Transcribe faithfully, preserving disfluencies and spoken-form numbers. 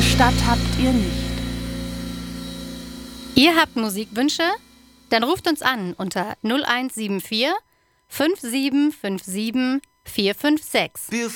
Stadt habt ihr nicht. Ihr habt Musikwünsche? Dann ruft uns an unter null eins sieben vier fünf sieben fünf sieben vier fünf sechs.